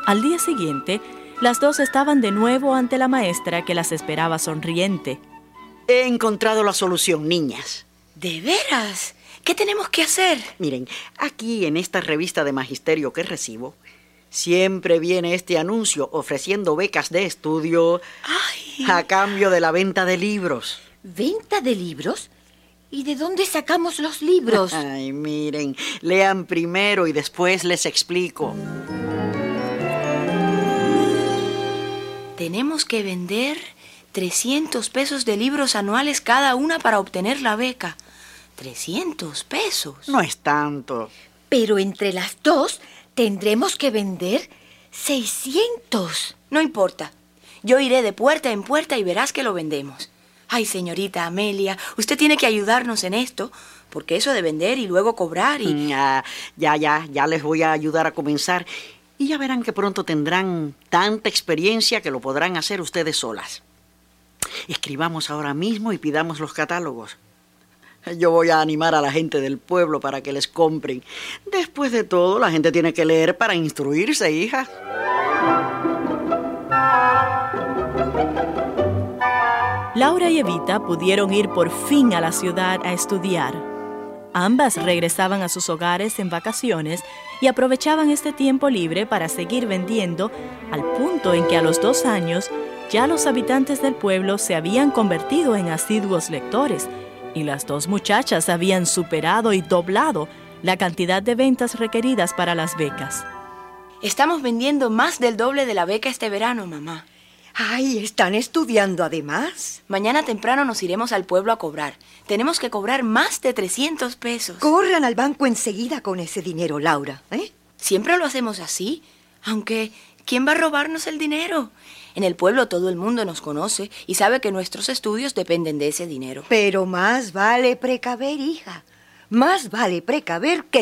Al día siguiente, las dos estaban de nuevo ante la maestra que las esperaba sonriente. He encontrado la solución, niñas. ¿De veras? ¿Qué tenemos que hacer? Miren, aquí en esta revista de magisterio que recibo, siempre viene este anuncio ofreciendo becas de estudio a cambio de la venta de libros. ¿Venta de libros? ¿Y de dónde sacamos los libros? Ay, miren, lean primero y después les explico. Tenemos que vender 300 pesos de libros anuales cada una para obtener la beca. 300 pesos. No es tanto. Pero entre las dos tendremos que vender 600. No importa. Yo iré de puerta en puerta y verás que lo vendemos. Ay, señorita Amelia, usted tiene que ayudarnos en esto, porque eso de vender y luego cobrar y... Ya les voy a ayudar a comenzar. Y ya verán que pronto tendrán tanta experiencia que lo podrán hacer ustedes solas. Escribamos ahora mismo y pidamos los catálogos. Yo voy a animar a la gente del pueblo para que les compren. Después de todo, la gente tiene que leer para instruirse, hija. Laura y Evita pudieron ir por fin a la ciudad a estudiar. Ambas regresaban a sus hogares en vacaciones y aprovechaban este tiempo libre para seguir vendiendo, al punto en que a los 2 años ya los habitantes del pueblo se habían convertido en asiduos lectores y las dos muchachas habían superado y doblado la cantidad de ventas requeridas para las becas. Estamos vendiendo más del doble de la beca este verano, mamá. ¡Ay, están estudiando además! Mañana temprano nos iremos al pueblo a cobrar. Tenemos que cobrar más de 300 pesos. Corran al banco enseguida con ese dinero, Laura, ¿eh? Siempre lo hacemos así. Aunque, ¿quién va a robarnos el dinero? En el pueblo todo el mundo nos conoce y sabe que nuestros estudios dependen de ese dinero. Pero más vale precaver, hija. Más vale precaver que